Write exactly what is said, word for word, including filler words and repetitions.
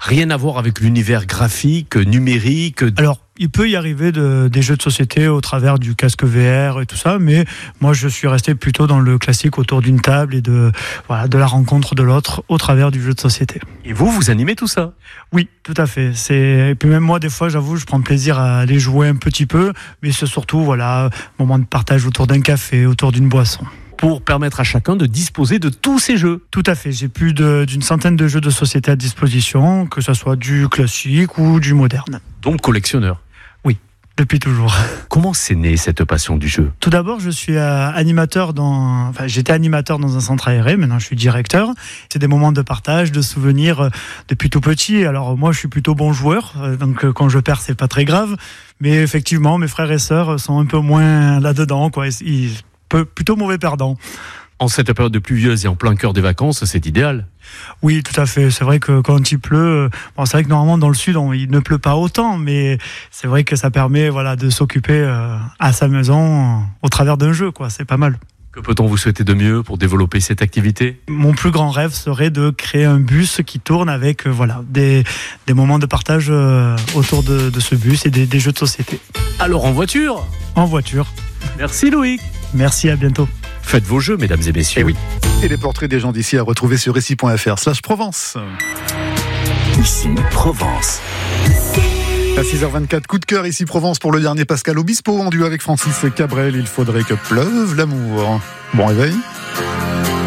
Rien à voir avec l'univers graphique, numérique. Alors, il peut y arriver de, des jeux de société au travers du casque V R et tout ça, mais moi je suis resté plutôt dans le classique autour d'une table et de, voilà, de la rencontre de l'autre au travers du jeu de société. Et vous, vous animez tout ça ? Oui, tout à fait. C'est... Et puis même moi, des fois, j'avoue, je prends plaisir à aller jouer un petit peu, mais c'est surtout, voilà, moment de partage autour d'un café, autour d'une boisson. Pour permettre à chacun de disposer de tous ces jeux. Tout à fait. J'ai plus de, d'une centaine de jeux de société à disposition, que ce soit du classique ou du moderne. Donc collectionneur. Oui, depuis toujours. Comment c'est né cette passion du jeu ? Tout d'abord, je suis euh, animateur dans... Enfin, j'étais animateur dans un centre aéré, maintenant je suis directeur. C'est des moments de partage, de souvenirs euh, depuis tout petit. Alors moi, je suis plutôt bon joueur, euh, donc euh, quand je perds, c'est pas très grave. Mais effectivement, mes frères et sœurs sont un peu moins là-dedans, quoi. Ils... ils plutôt mauvais perdant. En cette période de pluvieuse et en plein cœur des vacances, c'est idéal. Oui, tout à fait. C'est vrai que quand il pleut, bon, c'est vrai que normalement dans le sud, on, il ne pleut pas autant, mais c'est vrai que ça permet, voilà, de s'occuper euh, à sa maison euh, au travers d'un jeu, quoi. C'est pas mal. Que peut-on vous souhaiter de mieux pour développer cette activité ? Mon plus grand rêve serait de créer un bus qui tourne avec euh, voilà, des, des moments de partage euh, autour de, de ce bus et des, des jeux de société. Alors en voiture ? En voiture. Merci Loïc. Merci, à bientôt. Faites vos jeux, mesdames et messieurs. Et oui. Et les portraits des gens d'ici à retrouver sur ici point f r slash Provence. Ici Provence. À six heures vingt-quatre, coup de cœur ici Provence pour le dernier Pascal Obispo en duo avec Francis Cabrel. Il faudrait que pleuve l'amour. Bon réveil.